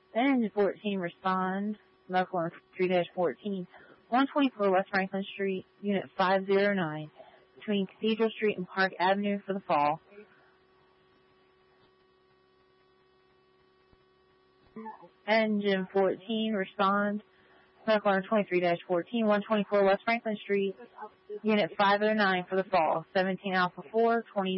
Engine 14, respond. Medical Alarm 3-14. 124 West Franklin Street, Unit 509, between Cathedral Street and Park Avenue for the fall. Engine 14, respond. Medical Alarm 23-14, 124 West Franklin Street, Unit 509 for the fall. 17 Alpha 4, 20